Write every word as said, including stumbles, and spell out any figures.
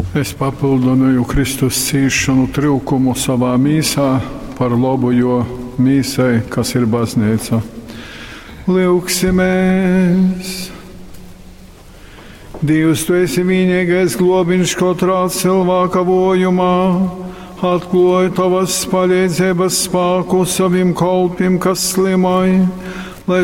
Es papildināju Kristus cīšanu trūkumu savā mīsā par labu, jo mīsai, kas ir baznīca. Lūksimies! Dievs, tu esi vienīgais globiņš katrā cilvēka vojumā. Atklāj tavas palīdzības spēku saviem kalpiem, kas slimoja,